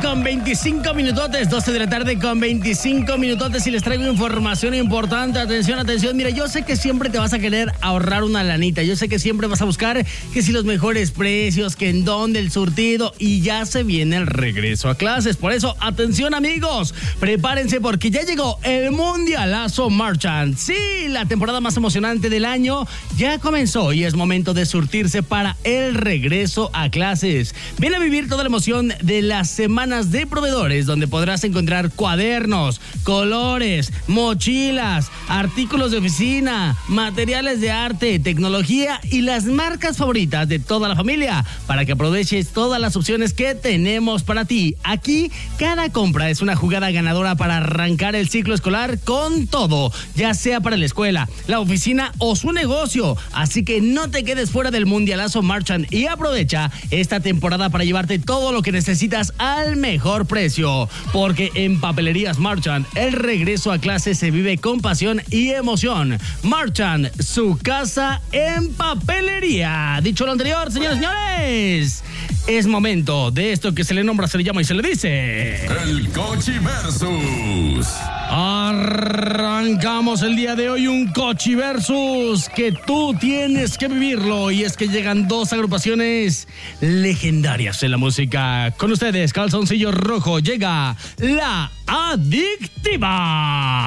con 25 minutotes, 12 de la tarde con 25 minutotes y les traigo información importante. Atención, atención. Mira, yo sé que siempre te vas a querer ahorrar una lanita. Yo sé que siempre vas a buscar que si los mejores precios, que en dónde el surtido y ya se viene el regreso a clases. Por eso, atención amigos, prepárense porque ya llegó el Mundialazo Marchand. Sí, la temporada más emocionante del año ya comenzó y es momento de surtirse para el regreso a clases. Ven a vivir toda la emoción de las semanas de proveedores, donde podrás encontrar cuadernos, colores, mochilas, artículos de oficina, materiales de arte, tecnología y las marcas favoritas de toda la familia, para que aproveches todas las opciones que tenemos para ti. Aquí, cada compra es una jugada ganadora para arrancar el ciclo escolar con todo, ya sea para la escuela, la oficina o su negocio. Así que no te quedes fuera del Mundialazo Marchand y aprovecha esta temporada para llevarte todo lo que necesitas al mejor precio, porque en Papelerías Marchand el regreso a clase se vive con pasión y emoción. Marchand, su casa en papelería. Dicho lo anterior, señores y señores, es momento de esto que se le nombra, se le llama y se le dice el Cochiversus. Arrancamos el día de hoy un Cochiversus que tú tienes que vivirlo, y es que llegan dos agrupaciones legendarias en la música. Con ustedes, Calzoncillo Rojo, llega La Adictiva.